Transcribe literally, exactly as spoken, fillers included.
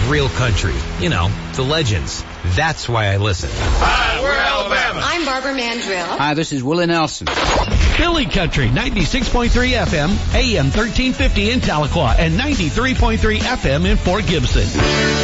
real country. You know, the legends. That's why I listen. Hi, we're Alabama. I'm Barbara Mandrill. Hi, this is Willie Nelson. Philly Country, ninety-six point three F M, A M thirteen fifty in Tahlequah, and ninety-three point three F M in Fort Gibson.